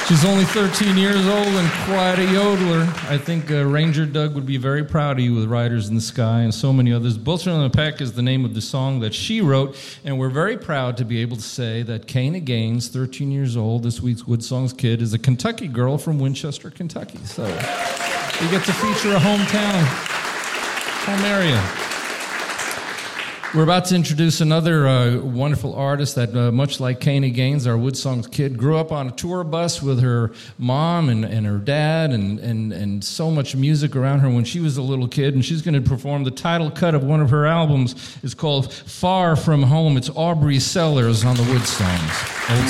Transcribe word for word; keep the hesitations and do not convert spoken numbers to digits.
She's only thirteen years old and quite a yodeler. I think uh, Ranger Doug would be very proud of you with Riders in the Sky and so many others. Bullshit on the Peck is the name of the song that she wrote, and we're very proud to be able to say that Kana Gaines, thirteen years old, this week's Wood Songs Kid, is a Kentucky girl from Winchester, Kentucky. So we get to feature a hometown, home area. We're about to introduce another uh, wonderful artist that, uh, much like Kana Gaines, our Wood Songs Kid, grew up on a tour bus with her mom and, and her dad and, and, and so much music around her when she was a little kid. And she's going to perform the title cut of one of her albums. It's called Far From Home. It's Aubrey Sellers on the Wood Songs.